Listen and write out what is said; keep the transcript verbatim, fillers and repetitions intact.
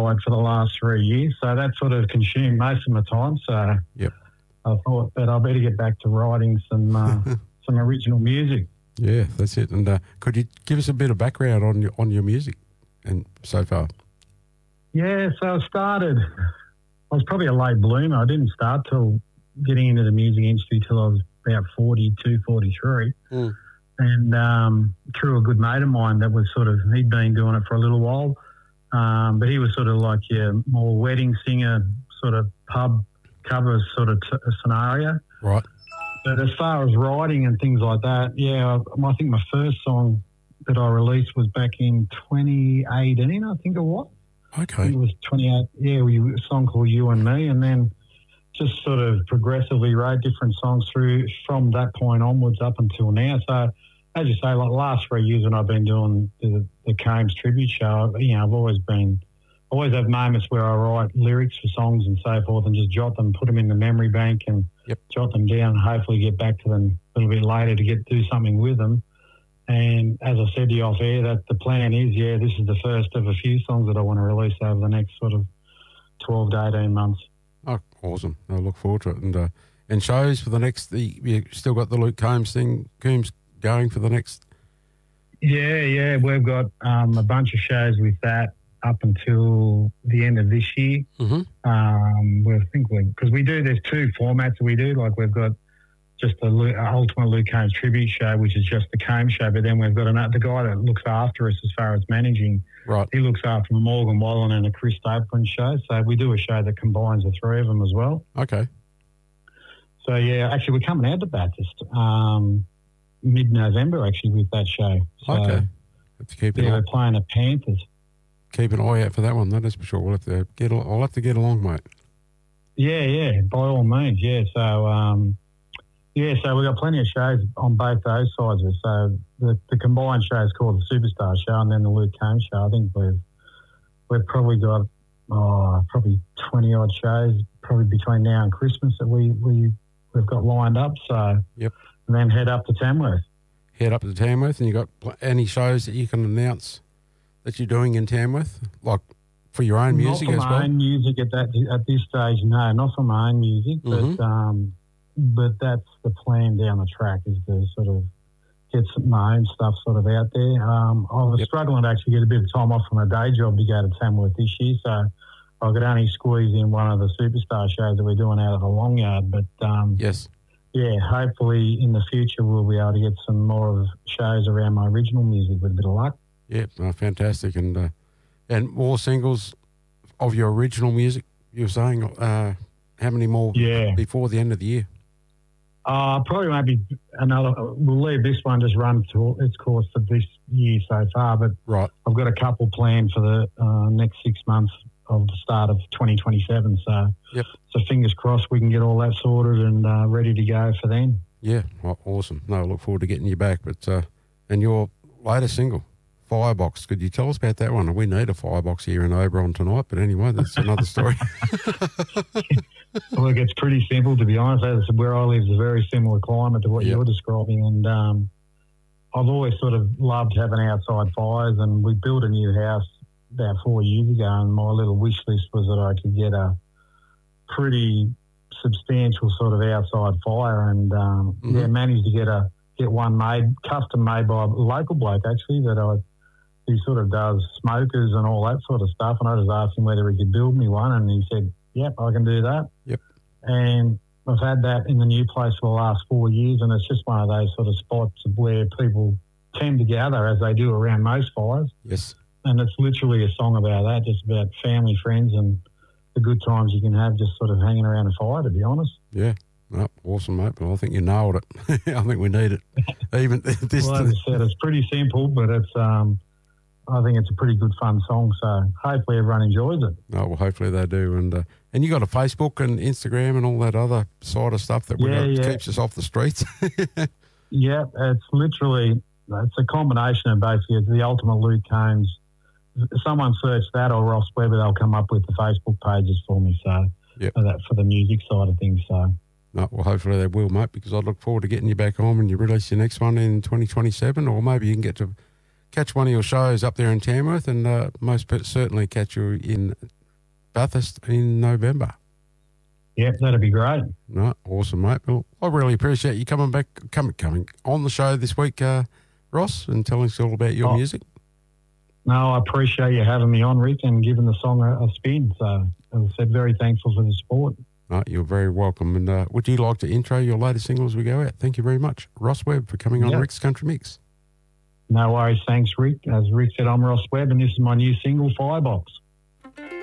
side for the last three years, so that sort of consumed most of my time. So yep. I thought that I better get back to writing some uh, some original music. Yeah, that's it. And uh, could you give us a bit of background on your on your music and so far? Yeah, so I started. I was probably a late bloomer. I didn't start till getting into the music industry till I was about forty-two, forty-three. Mm. And um, through a good mate of mine that was sort of, he'd been doing it for a little while, um, but he was sort of like, yeah, more wedding singer, sort of pub cover sort of t- scenario. Right. But as far as writing and things like that, yeah, I, I think my first song that I released was back in twenty eighteen, I think it was. Okay. I think it was twenty-eight, yeah, we, a song called You and Me, and then just sort of progressively wrote different songs through from that point onwards up until now. So, as you say, like the last three years when I've been doing the, the Combs tribute show, you know, I've always been, always have moments where I write lyrics for songs and so forth and just jot them, put them in the memory bank and yep. jot them down and hopefully get back to them a little bit later to get do something with them. And as I said to you off air, that the plan is, yeah, this is the first of a few songs that I want to release over the next sort of twelve to eighteen months. Oh, awesome. I look forward to it. And uh, and shows for the next, the, you still got the Luke Combs thing, Combs going for the next? Yeah, yeah. We've got um, a bunch of shows with that up until the end of this year. Mm-hmm. Um, we think we because we do, there's two formats that we do. Like we've got just the Luke, Ultimate Luke Combs tribute show, which is just the Combs show, but then we've got another, the guy that looks after us as far as managing. Right. He looks after Morgan Wallen and a Chris Stapleton show. So we do a show that combines the three of them as well. Okay. So, yeah, actually we're coming out to Bathurst um, mid-November, actually, with that show. So, okay. Have to keep it yeah, on. we're playing at Panthers. Keep an eye out for that one, that is for sure. We'll have to get, I'll have to get along, mate. Yeah, yeah, by all means, yeah. So, um, yeah, so we've got plenty of shows on both those sides of it. So the, the combined show is called the Superstar Show and then the Luke Combs Show. I think we've we've probably got oh, probably twenty odd shows probably between now and Christmas that we, we, we've got lined up. So yep. And then head up to Tamworth. Head up to Tamworth, and you got pl- any shows that you can announce that you're doing in Tamworth, like for your own music as well? Not for my well? own music at, that, at this stage, no, not for my own music, mm-hmm. but... Um, But that's the plan down the track is to sort of get some, my own stuff sort of out there. Um, I was yep. struggling to actually get a bit of time off from a day job to go to Tamworth this year, so I could only squeeze in one of the Superstar shows that we're doing out of the Long Yard. But, um, yes, yeah, hopefully in the future we'll be able to get some more of shows around my original music with a bit of luck. Yeah, oh, fantastic. And, uh, and more singles of your original music, you were saying, uh, how many more yeah. before the end of the year? Uh, probably won't be another. We'll leave this one just run to its course for this year so far. But right. I've got a couple planned for the uh, next six months of the start of twenty twenty-seven. So, yep. so fingers crossed we can get all that sorted and uh, ready to go for then. Yeah, well, awesome. No, I look forward to getting you back. But uh, and your latest single, Firebox. Could you tell us about that one? We need a firebox here in Oberon tonight. But anyway, that's another story. Look, it's pretty simple, to be honest. As where I live is a very similar climate to what yep. you're describing. And um, I've always sort of loved having outside fires. And we built a new house about four years ago. And my little wish list was that I could get a pretty substantial sort of outside fire. And, um, mm-hmm. yeah, managed to get a get one made, custom made by a local bloke, actually, that I he sort of does smokers and all that sort of stuff. And I just asked him whether he could build me one. And he said, yep, I can do that. Yep. And I've had that in the new place for the last four years, and it's just one of those sort of spots where people tend to gather, as they do around most fires. Yes. And it's literally a song about that, just about family, friends, and the good times you can have just sort of hanging around a fire, to be honest. Yeah. Oh, awesome, mate. Well, I think you nailed it. I think we need it. Even this. Well, as I said, it's pretty simple, but it's um, I think it's a pretty good fun song. So hopefully everyone enjoys it. Oh, well, hopefully they do. And uh, and you got a Facebook and Instagram and all that other side of stuff that we yeah, got, yeah. keeps us off the streets. Yeah, it's literally it's a combination of basically it's the Ultimate Luke Combs. If someone search that or Ross Webber, they'll come up with the Facebook pages for me. So yep. for that for the music side of things. So. No, well, hopefully they will, mate, because I look forward to getting you back home and you release your next one in twenty twenty-seven, or maybe you can get to catch one of your shows up there in Tamworth, and uh, most certainly catch you in Bathurst in November. Yep, that'd be great. No, awesome, mate. Well, I really appreciate you coming back, coming, coming on the show this week, uh, Ross, and telling us all about your oh, music. No, I appreciate you having me on, Rick, and giving the song a, a spin. So, as I said, very thankful for the support. No, you're very welcome. And uh, would you like to intro your latest single as we go out? Thank you very much, Ross Webb, for coming on yep. Rick's Country Mix. No worries. Thanks, Rick. As Rick said, I'm Ross Webb, and this is my new single, Firebox.